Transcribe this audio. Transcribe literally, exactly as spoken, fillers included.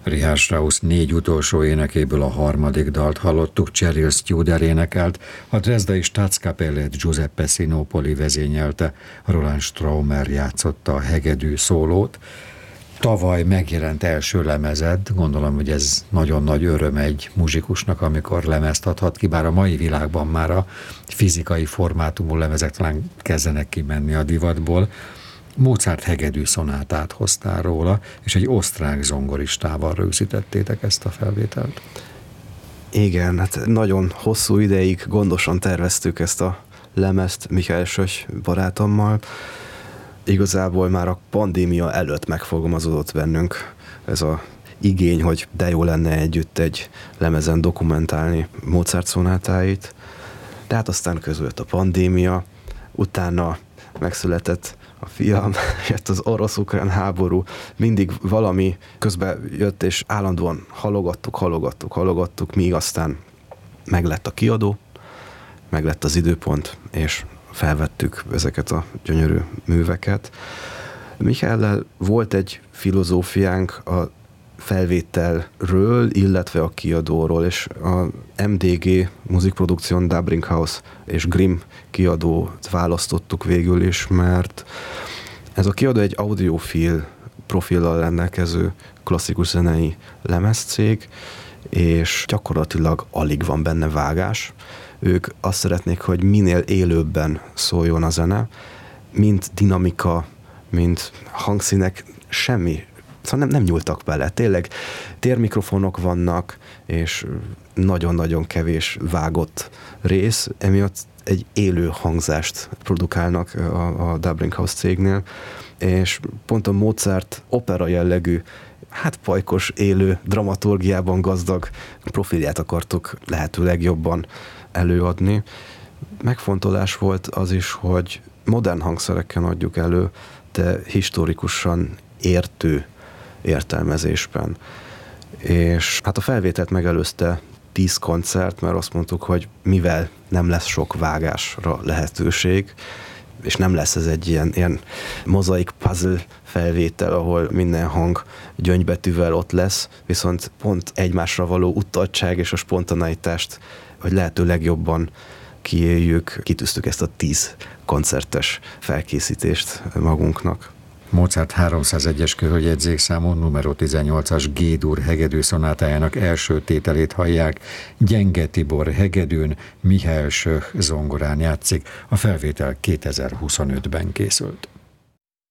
Richard Strauss négy utolsó énekéből a harmadik dalt hallottuk, Cheryl Studer énekelt, a Dresdai Staatskapellét Giuseppe Sinopoli vezényelte, Roland Straumer játszotta a hegedű szólót. Tavaly megjelent első lemezed, gondolom, hogy ez nagyon nagy öröm egy muzsikusnak, amikor lemezt adhat ki, bár a mai világban már a fizikai formátumú lemezek talán kezdenek kimenni a divatból. Mozart hegedű szonátát hoztál róla, és egy osztrák zongoristával rögzítettétek ezt a felvételt. Igen, hát nagyon hosszú ideig gondosan terveztük ezt a lemezt Michael Söch barátommal. Igazából már a pandémia előtt megfogalmazódott bennünk ez a igény, hogy de jó lenne együtt egy lemezen dokumentálni Mozart szonátáit. De hát aztán közölt a pandémia, utána megszületett a fiam, jött az orosz-ukrán háború, mindig valami közben jött, és állandóan halogattuk, halogattuk, halogattuk, míg aztán meglett a kiadó, meglett az időpont, és felvettük ezeket a gyönyörű műveket. Michaellel volt egy filozófiánk a felvételről, illetve a kiadóról, és a em dé gé Musikproduktion Dabringhaus és Grimm kiadót választottuk végül is, mert ez a kiadó egy audiofil profillal rendelkező klasszikus zenei lemezcég, és gyakorlatilag alig van benne vágás. Ők azt szeretnék, hogy minél élőbben szóljon a zene, mint dinamika, mint hangszínek, semmi. Szóval nem, nem nyúltak bele. Tényleg térmikrofonok vannak, és nagyon-nagyon kevés vágott rész, emiatt egy élő hangzást produkálnak a, a Dabringhaus cégnél, és pont a Mozart opera jellegű, hát pajkos, élő, dramaturgiában gazdag profilját akartuk lehetőleg jobban előadni. Megfontolás volt az is, hogy modern hangszerekkel adjuk elő, de historikusan értő értelmezésben. És hát a felvételt megelőzte tíz koncert, mert azt mondtuk, hogy mivel nem lesz sok vágásra lehetőség, és nem lesz ez egy ilyen, ilyen mozaik puzzle felvétel, ahol minden hang gyöngybetűvel ott lesz, viszont pont egymásra való utaltság és a spontaneitást, hogy lehető legjobban kiéljük, kitűztük ezt a tíz koncertes felkészítést magunknak. Mozart háromszázegyes körjegyzékszámú numero tizennyolcas G-dur hegedű szonátájának első tételét hallják. Gyenge Tibor hegedűn, Michael Söch zongorán játszik. A felvétel kétezer-huszonötben készült.